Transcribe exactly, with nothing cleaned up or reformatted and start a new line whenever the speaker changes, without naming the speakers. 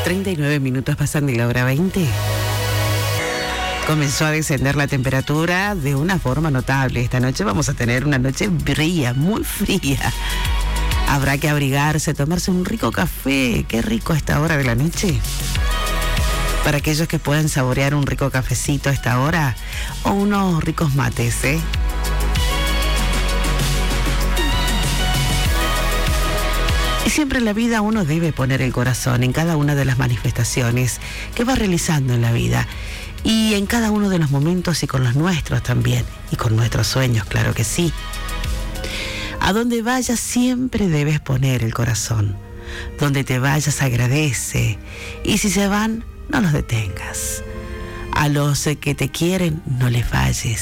treinta y nueve minutos pasan de la hora veinte. Comenzó a descender la temperatura de una forma notable. Esta noche vamos a tener una noche fría, muy fría. Habrá que abrigarse, tomarse un rico café. Qué rico a esta hora de la noche. Para aquellos que puedan saborear un rico cafecito a esta hora o unos ricos mates, ¿eh? Y siempre en la vida uno debe poner el corazón en cada una de las manifestaciones que va realizando en la vida. Y en cada uno de los momentos y con los nuestros también. Y con nuestros sueños, claro que sí. A donde vayas siempre debes poner el corazón. Donde te vayas agradece. Y si se van, no los detengas. A los que te quieren, no les falles.